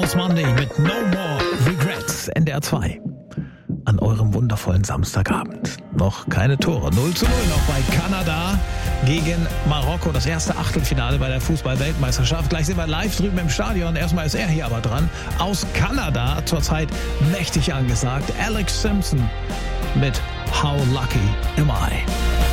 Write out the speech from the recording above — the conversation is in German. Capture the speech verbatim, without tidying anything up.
Carlos Monday mit No More Regrets, N D R zwei. An eurem wundervollen Samstagabend. Noch keine Tore. null zu null noch bei Kanada gegen Marokko. Das erste Achtelfinale bei der Fußball-Weltmeisterschaft. Gleich sind wir live drüben im Stadion. Erstmal ist er hier aber dran. Aus Kanada, zurzeit mächtig angesagt. Alex Simpson mit How Lucky Am I?